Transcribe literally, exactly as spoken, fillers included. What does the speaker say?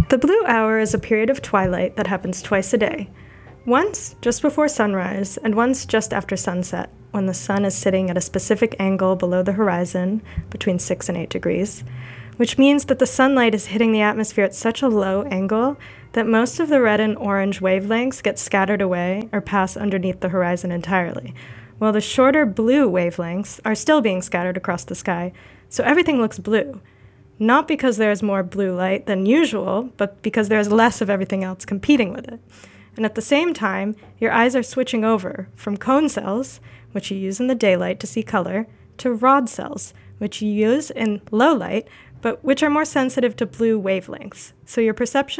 The blue hour is a period of twilight that happens twice a day. Once just before sunrise, and once just after sunset, when the sun is sitting at a specific angle below the horizon, between six and eight degrees, which means that the sunlight is hitting the atmosphere at such a low angle that most of the red and orange wavelengths get scattered away or pass underneath the horizon entirely, while the shorter blue wavelengths are still being scattered across the sky, so everything looks blue. Not because there is more blue light than usual, but because there is less of everything else competing with it. And at the same time, your eyes are switching over from cone cells, which you use in the daylight to see color, to rod cells, which you use in low light, but which are more sensitive to blue wavelengths. So your perception